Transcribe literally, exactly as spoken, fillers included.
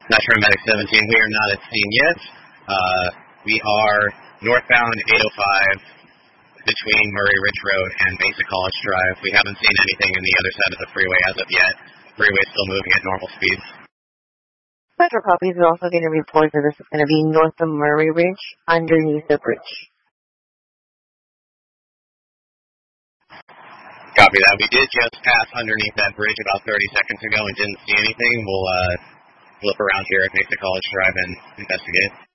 Metro Medic seventeen, we are not at scene yet. Uh, we are northbound eight oh five between Murray Ridge Road and Mesa College Drive. We haven't seen anything in the other side of the freeway as of yet. Freeway is still moving at normal speeds. Metro copies are also going to report that this is going to be north of Murray Ridge, underneath the bridge. Copy that. We did just pass underneath that bridge about thirty seconds ago and didn't see anything. We'll uh, flip around here at Mesa College Drive and investigate.